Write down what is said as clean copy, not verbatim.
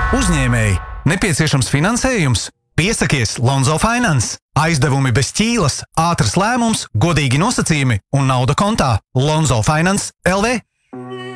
Uzņēmēji, nepieciešams finansējums? Piesakies Lonzo Finance. Aizdevumi bez ķīlas, ātrs lēmums, godīgi nosacījumi un nauda kontā. Lonzo Finance LV.